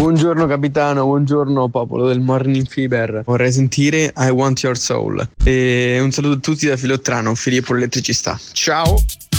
Buongiorno capitano, buongiorno popolo del Morning Fever. Vorrei sentire I Want Your Soul. E un saluto a tutti da Filottrano, Filippo Elettricista. Ciao!